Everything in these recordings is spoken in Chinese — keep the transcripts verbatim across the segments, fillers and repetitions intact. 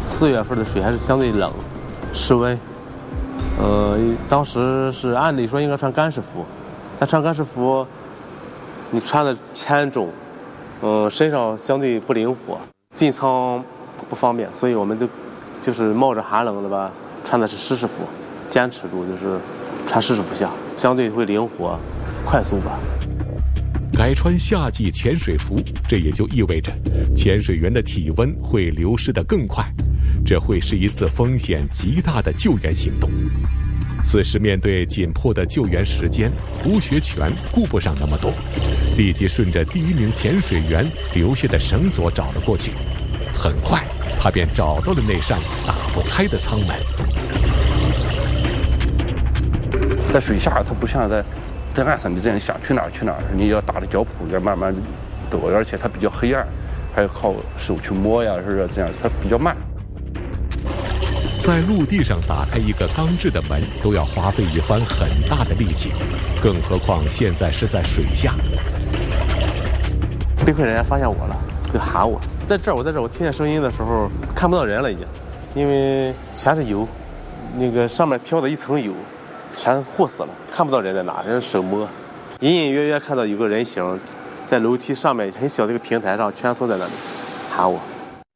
四月份的水还是相对冷，室温。呃，当时是按理说应该穿干式服，但穿干式服，你穿的浅重，嗯、呃，身上相对不灵活，进仓不方便，所以我们就就是冒着寒冷的吧，穿的是湿式服，坚持住就是穿湿式服下，相对会灵活、快速吧。 改穿夏季潜水服，这也就意味着潜水员的体温会流失得更快，这会是一次风险极大的救援行动。此时面对紧迫的救援时间，胡学全顾不上那么多，立即顺着第一名潜水员留下的绳索找了过去。很快他便找到了那扇打不开的舱门。 在水下它不像在在岸上，你这样想去哪儿去哪儿，你要打着脚蹼要慢慢走，而且它比较黑暗，还要靠手去摸呀，是不是这样？它比较慢。 在陆地上打开一个钢制的门都要花费一番很大的力气，更何况现在是在水下。 被困人员发现我了，就喊我，在这儿，我在这儿，我听见声音的时候看不到人了已经，因为全是油，那个上面飘的一层油。全糊死了，看不到人在哪，人手摸，隐隐约约看到有个人形，在楼梯上面很小的一个平台上蜷缩在那里，喊我。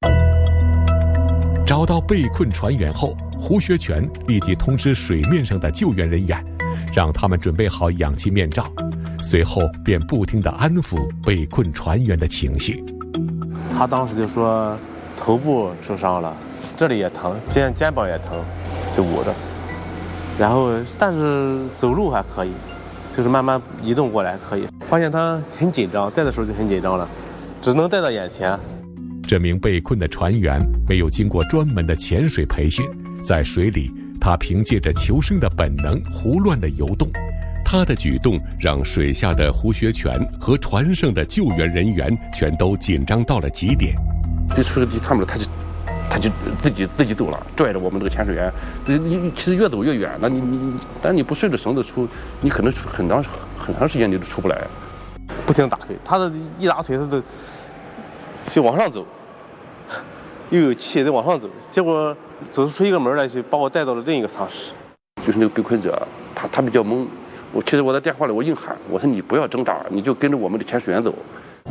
找到被困船员后，胡学全立即通知水面上的救援人员，让他们准备好氧气面罩，随后便不停地安抚被困船员的情绪。 他当时就说头部受伤了，这里也疼，肩肩膀也疼，就捂着。然后，但是走路还可以，就是慢慢移动过来可以。发现他很紧张，带的时候就很紧张了，只能带到眼前。 这名被困的船员没有经过专门的潜水培训，在水里，他凭借着求生的本能胡乱地游动。他的举动让水下的胡学全和船上的救援人员全都紧张到了极点。 这出个地他们他就。他就自己自己走了，拽着我们这个潜水员，你其实越走越远了。你你，但你不顺着绳子出，你可能出很长很长时间你都出不来。 不停打腿，他的一打腿，他的就往上走，又有气得往上走，结果走出一个门来，就把我带到了另一个舱室。 就是那个被困者，他他比较懵。我其实我在电话里我硬喊，我说你不要挣扎，你就跟着我们的潜水员走。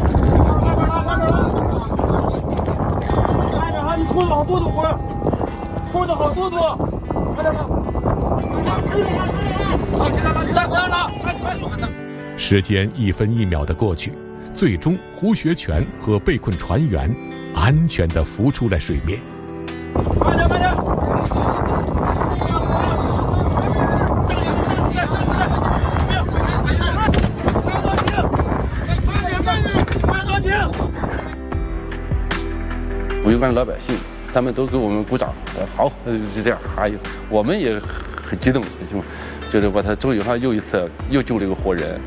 你拖了好多多活，拖了好多多，快点吧！再不要了！ 时间一分一秒的过去，最终胡学全和被困船员安全地浮出了水面。 慢点，慢点！ 围观老百姓，他们都给我们鼓掌，好，就这样。还有，我们也很激动，就觉得把他终于他又一次又救了一个活人。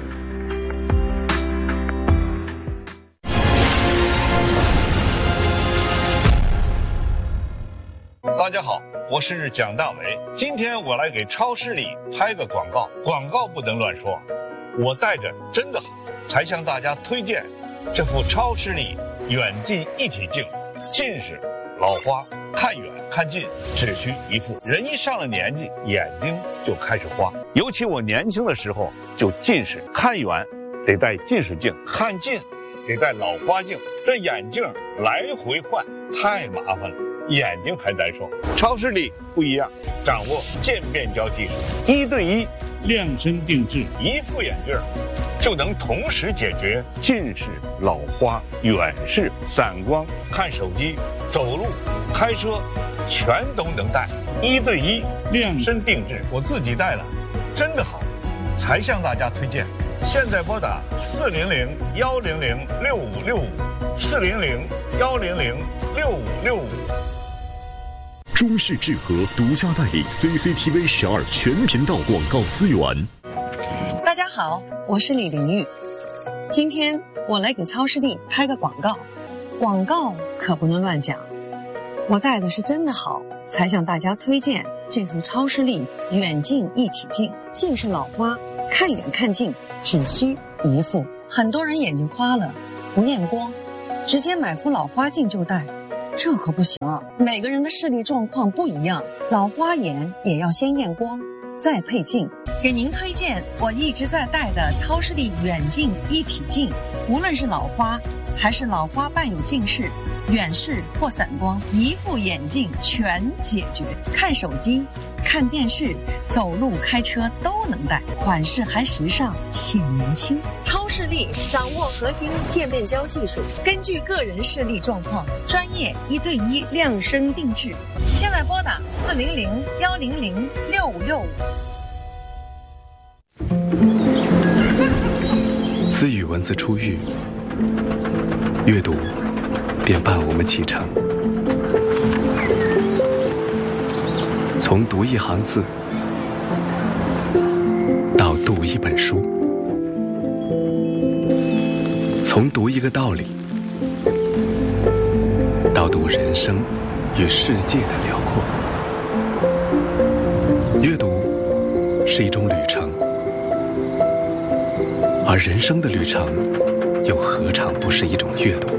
大家好，我是蒋大为，今天我来给超视力拍个广告，广告不能乱说，我带着真的好，才向大家推荐这副超视力远近一体镜。近视、老花，看远看近只需一副。人一上了年纪，眼睛就开始花。尤其我年轻的时候就近视，看远得戴近视镜，看近得戴老花镜，这眼镜来回换太麻烦了，眼睛还难受。超视力不一样，掌握渐变焦技术，一对一量身定制，一副眼镜就能同时解决近视、老花、远视、散光、看手机、走路、开车，全都能戴。一对一量身定制，我自己戴了，真的好，才向大家推荐。现在拨打四零零幺零零六五六五，四零零幺零零六五六五。 中视智和独家代理 C C T V 十二全频道广告资源。 大家好，我是李玲玉。今天我来给超视力拍个广告，广告可不能乱讲。我戴的是真的好，才向大家推荐这副超视力远近一体镜。近视老花，看远看近只需一副。很多人眼睛花了不验光，直接买副老花镜就戴， 这可不行啊！每个人的视力状况不一样，老花眼也要先验光，再配镜。给您推荐我一直在戴的超视力远近一体镜，无论是老花还是老花伴有近视、远视或散光，一副眼镜全解决。看手机、看电视、走路、开车都能戴，款式还时尚，显年轻。超视力掌握核心渐变焦技术，根据个人视力状况，专业一对一量身定制。现在拨打四零零幺零零六五六五。 自语文字出狱，阅读便伴我们启程。从读一行字到读一本书，从读一个道理到读人生与世界的辽阔。阅读是一种旅程，而人生的旅程又何尝不是一种阅读？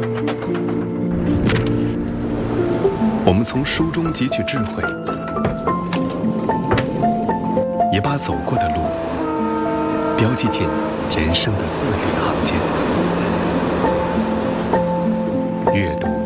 我们从书中汲取智慧，也把走过的路标记进人生的字里行间。阅读